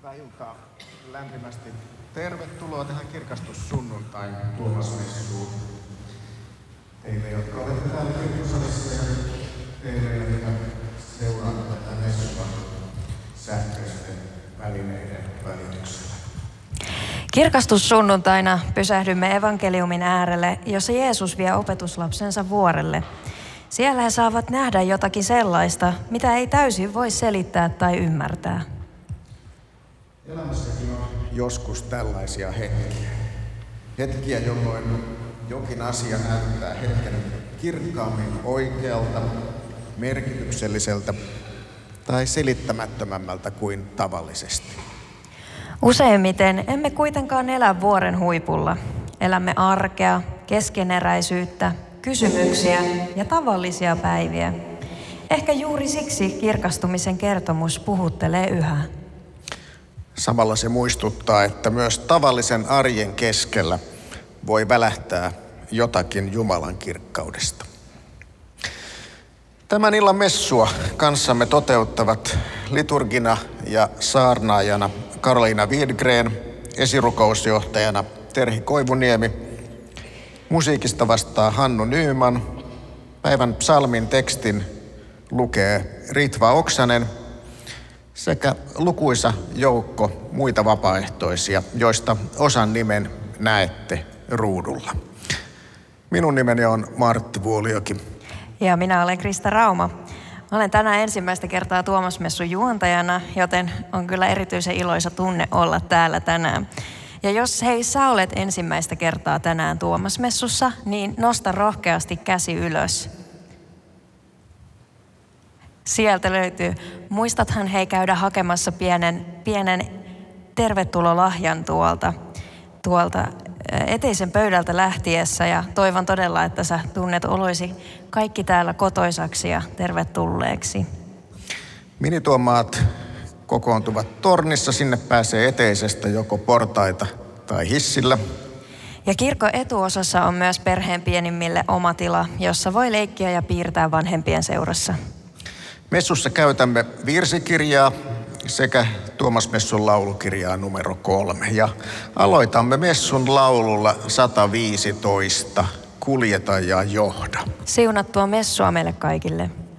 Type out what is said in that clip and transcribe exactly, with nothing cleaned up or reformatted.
Hyvää iltaa. Lämpimästi tervetuloa tähän kirkastussunnuntain Tuomasmessuun. Teille, jotka olette täällä kirkkosalissa ja teille, jotka seuraatte tätä messua sähköisten välineiden välityksellä. Kirkastussunnuntaina pysähdymme evankeliumin äärelle, jossa Jeesus vie opetuslapsensa vuorelle. Siellä he saavat nähdä jotakin sellaista, mitä ei täysin voi selittää tai ymmärtää. Elämässäkin on joskus tällaisia hetkiä. Hetkiä, jolloin jokin asia näyttää hetken kirkkaammin oikealta, merkitykselliseltä tai selittämättömämmältä kuin tavallisesti. Useimmiten emme kuitenkaan elä vuoren huipulla. Elämme arkea, keskeneräisyyttä, kysymyksiä ja tavallisia päiviä. Ehkä juuri siksi kirkastumisen kertomus puhuttelee yhä. Samalla se muistuttaa, että myös tavallisen arjen keskellä voi välähtää jotakin Jumalan kirkkaudesta. Tämän illan messua kanssamme toteuttavat liturgina ja saarnaajana Karoliina Widgren, esirukousjohtajana Terhi Koivuniemi, musiikista vastaa Hannu Nyman, päivän psalmin tekstin lukee Ritva Oksanen sekä lukuisa joukko muita vapaaehtoisia, joista osan nimen näette ruudulla. Minun nimeni on Martti Vuolioki. Ja minä olen Krista Rauma. Mä olen tänään ensimmäistä kertaa Tuomasmessun juontajana, joten on kyllä erityisen iloisa tunne olla täällä tänään. Ja jos hei sä olet ensimmäistä kertaa tänään Tuomasmessussa, niin nosta rohkeasti käsi ylös. Sieltä löytyy. Muistathan hei käydä hakemassa pienen, pienen tervetulolahjan tuolta, tuolta eteisen pöydältä lähtiessä ja toivon todella, että sä tunnet oloisi kaikki täällä kotoisaksi ja tervetulleeksi. Minituomaat kokoontuvat tornissa, sinne pääsee eteisestä joko portaita tai hissillä. Ja kirkon etuosassa on myös perheen pienimmille oma tila, jossa voi leikkiä ja piirtää vanhempien seurassa. Messussa käytämme virsikirjaa sekä Tuomasmessun laulukirjaa numero kolme. Ja aloitamme messun laululla sata viisitoista, Kuljeta ja johda. Siunattua messua meille kaikille.